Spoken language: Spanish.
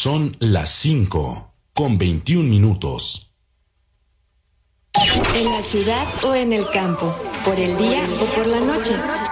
Son las 5:21. En la ciudad o en el campo, por el día o por la noche.